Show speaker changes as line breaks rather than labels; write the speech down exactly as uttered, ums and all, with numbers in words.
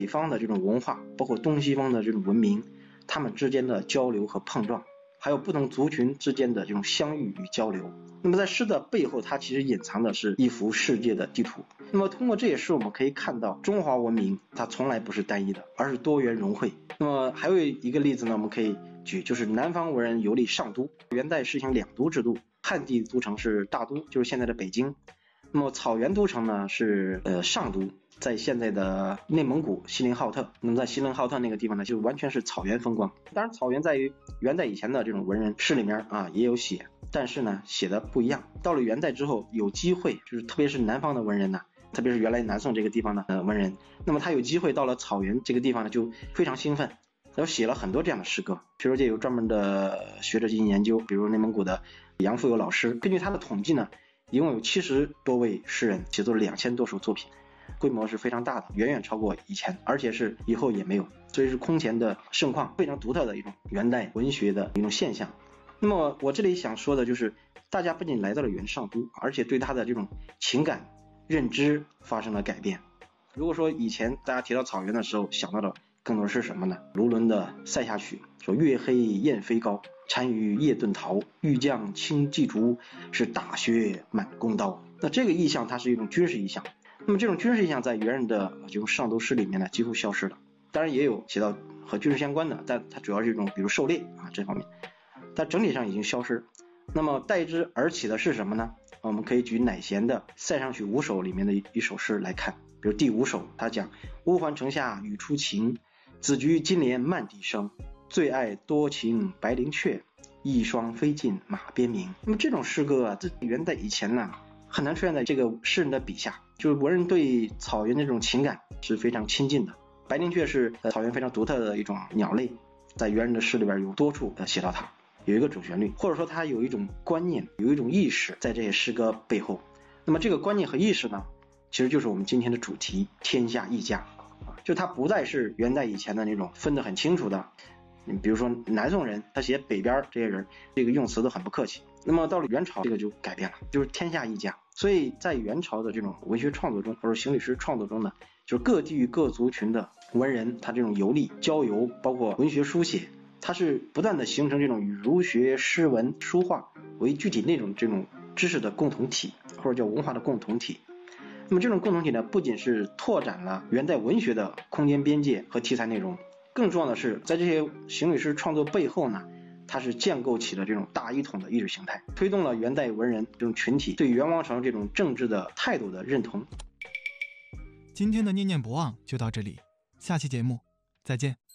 北方的这种文化，包括东西方的这种文明，他们之间的交流和碰撞，还有不同族群之间的这种相遇与交流。那么在诗的背后，它其实隐藏的是一幅世界的地图。那么通过这些诗，我们可以看到中华文明它从来不是单一的，而是多元融汇。那么还有一个例子呢，我们可以举，就是南方文人游历上都。元代实行两都制度，汉地都城是大都，就是现在的北京。那么草原都城呢是呃上都，在现在的内蒙古锡林浩特。那么在锡林浩特那个地方呢，就完全是草原风光。当然草原在于元代以前的这种文人诗里面啊也有写，但是呢写的不一样。到了元代之后，有机会就是特别是南方的文人呢，特别是原来南宋这个地方的呃文人，那么他有机会到了草原这个地方呢，就非常兴奋，然后写了很多这样的诗歌。比如这有专门的学者进行研究，比如内蒙古的杨富有老师，根据他的统计呢，一共有七十多位诗人写作了两千多首作品，规模是非常大的，远远超过以前，而且是以后也没有，所以是空前的盛况，非常独特的一种元代文学的一种现象。那么我这里想说的就是，大家不仅来到了元上都，而且对他的这种情感认知发生了改变。如果说以前大家提到草原的时候想到的更多是什么呢？卢纶的《塞下曲》说月黑雁飞高，单于夜遁逃，欲将轻骑逐，是打雪满弓刀。那这个意象它是一种军事意象，那么这种军事意象在元人的这种上都诗里面呢几乎消失了。当然也有写到和军事相关的，但它主要是一种比如狩猎啊这方面，但整体上已经消失。那么代之而起的是什么呢？我们可以举乃贤的《塞上曲五首》里面的一首诗来看。比如第五首，他讲乌桓城下语初晴，子居金莲漫笛声，最爱多情白灵雀，一双飞尽马鞭鸣。那么这种诗歌啊，在元代以前呢很难出现在这个诗人的笔下，就是文人对草原的这种情感是非常亲近的。白灵雀是草原非常独特的一种鸟类，在元人的诗里边有多处写到它，有一个主旋律，或者说它有一种观念，有一种意识在这些诗歌背后。那么这个观念和意识呢，其实就是我们今天的主题，天下一家。就它不再是元代以前的那种分得很清楚的，你比如说南宋人他写北边这些人，这个用词都很不客气。那么到了元朝，这个就改变了，就是天下一家。所以在元朝的这种文学创作中，或者行旅诗创作中呢，就是各地域各族群的文人，他这种游历交游，包括文学书写，它是不断的形成这种以儒学诗文书画为具体内容这种知识的共同体，或者叫文化的共同体。那么这种共同体呢，不仅是拓展了元代文学的空间边界和题材内容，更重要的是在这些行旅诗创作背后呢，它是建构起了这种大一统的意识形态，推动了元代文人这种群体对元王朝这种政治的态度的认同。
今天的念念不忘就到这里，下期节目再见。